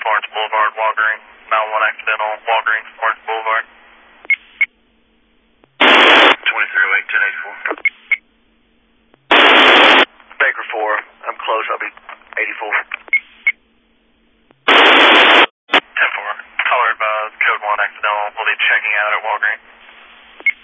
Florence Boulevard, Walgreens. Mount 1 accidental, Walgreens, Florence Boulevard. 2308, 1084. Baker 4, I'm close, I'll be 84. 10-4, caller code 1 accidental, we'll be checking out at Walgreens.